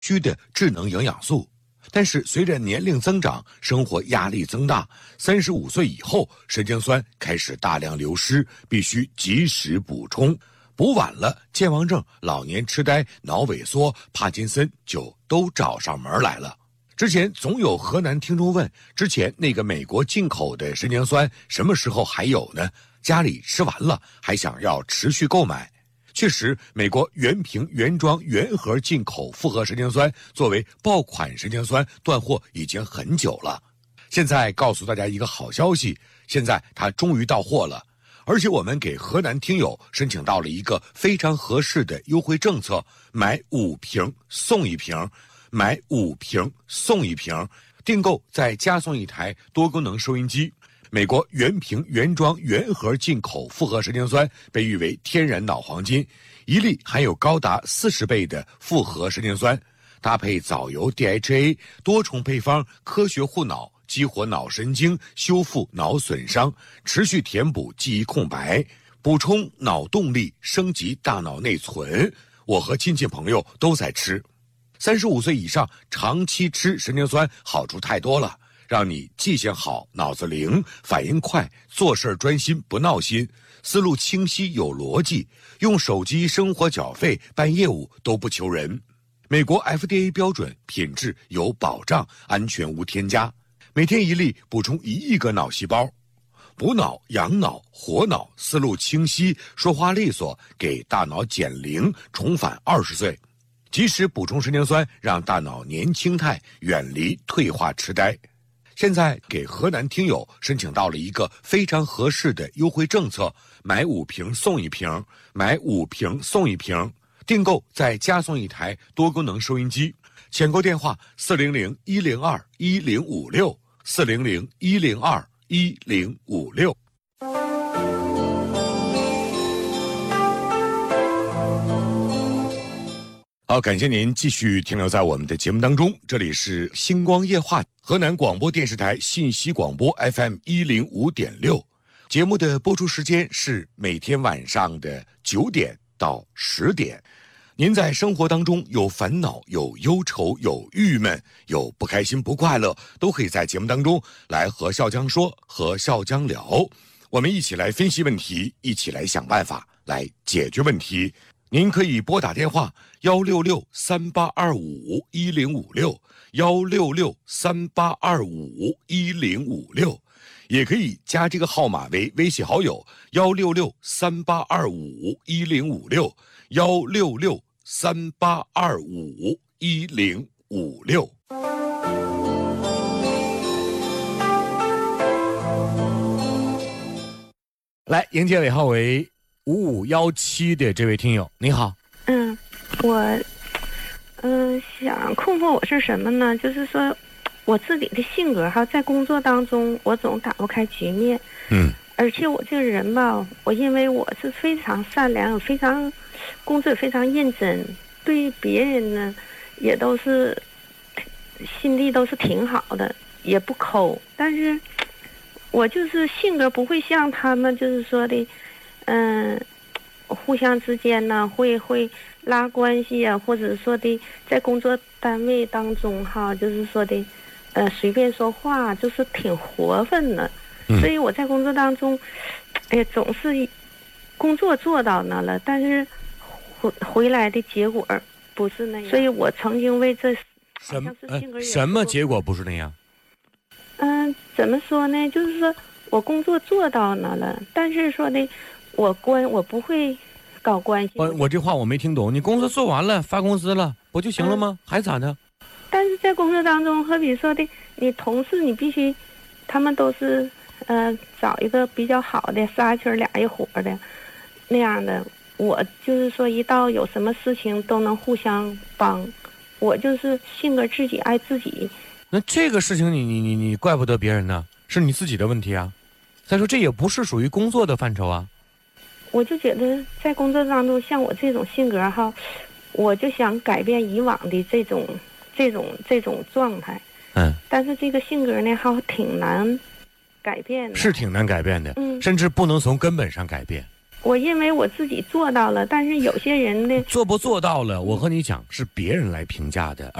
需的智能营养素。但是随着年龄增长，生活压力增大，35岁以后，神经酸开始大量流失，必须及时补充。补晚了，健忘症、老年痴呆、脑萎缩、帕金森就都找上门来了。之前总有河南听众问，之前那个美国进口的神经酸什么时候还有呢？家里吃完了，还想要持续购买。确实，美国原瓶原装原盒进口复合神经酸作为爆款神经酸断货已经很久了。现在告诉大家一个好消息，现在它终于到货了，而且我们给河南听友申请到了一个非常合适的优惠政策，买5瓶送1瓶，买5瓶送1瓶，订购再加送1台多功能收音机。美国原瓶原装原盒进口复合神经酸被誉为天然脑黄金，一粒含有高达40倍的复合神经酸，搭配藻油 DHA 多重配方，科学护脑，激活脑神经，修复脑损伤，持续填补记忆空白，补充脑动力，升级大脑内存。我和亲戚朋友都在吃。35岁以上长期吃神经酸好处太多了，让你记性好，脑子灵，反应快，做事专心不闹心，思路清晰有逻辑，用手机生活缴费办业务都不求人。美国 FDA 标准，品质有保障，安全无添加。每天1粒，补充1亿个脑细胞，补脑、养脑、活脑，思路清晰，说话利索，给大脑减龄，重返20岁。及时补充神经酸，让大脑年轻态，远离退化痴呆。现在给河南听友申请到了一个非常合适的优惠政策，买5瓶送1瓶，买5瓶送1瓶，订购再加送1台多功能收音机。抢购电话400-102-1056，400-102-1056。好，感谢您继续停留在我们的节目当中，这里是星光夜话，河南广播电视台信息广播 FM 105.6，节目的播出时间是每天晚上的9点到10点。您在生活当中有烦恼、有忧愁、有郁闷、有不开心、不快乐，都可以在节目当中来和笑江说，和笑江聊，我们一起来分析问题，一起来想办法来解决问题。您可以拨打电话166-3825-1056，166-3825-1056，也可以加这个号码为微信好友166-3825-1056，166-3825-1056。来，迎接尾号为5517的这位听友，你好。 我想困惑我是什么呢？就是说我自己的性格哈，在工作当中我总打不开局面。而且我这个人吧，我因为我是非常善良，非常工作非常认真，对别人呢也都是心地都是挺好的，也不抠。但是我就是性格不会像他们就是说的互相之间呢会拉关系啊，或者说的在工作单位当中哈，就是说的随便说话，就是挺活分的。所以我在工作当中总是工作做到那了，但是回来的结果不是那样。所以我曾经为这什么结果不是那样？ 怎么说呢？就是说我工作做到那了，但是说的我不会搞关系。 我这话我没听懂。你工作做完了，发工资了，不就行了吗？还咋的？ 但是在工作当中，好比说的，你同事你必须，他们都是找一个比较好的仨群俩一伙的那样的。我就是说一到有什么事情都能互相帮，我就是性格自己爱自己。 那这个事情你怪不得别人呢，是你自己的问题啊。再说这也不是属于工作的范畴啊。 我就觉得在工作当中，像我这种性格哈，我就想改变以往的这种状态。但是这个性格呢，挺难改变的。是挺难改变的，甚至不能从根本上改变。 我认为我自己做到了，但是有些人呢， 做不做到了，我和你讲是别人来评价的。